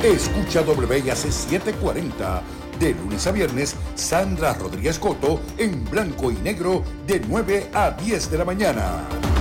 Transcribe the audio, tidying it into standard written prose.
Escucha WIAC 740. De lunes a viernes, Sandra Rodríguez Coto en blanco y negro de 9 a 10 de la mañana.